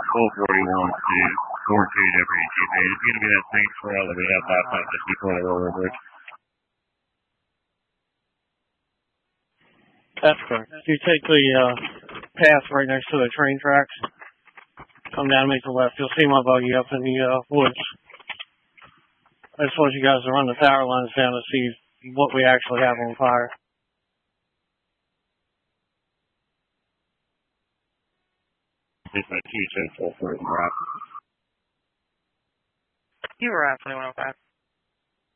full 41 to 42 WGB. It's going to be that same trail that we had last night, just before the railroad bridge. That's correct. You take the path right next to the train tracks, come down, make the left. You'll see my buggy up in the woods. I just want you guys to run the power lines down to see what we actually have on fire. It's my 2 full 40 rock. You were at 2105.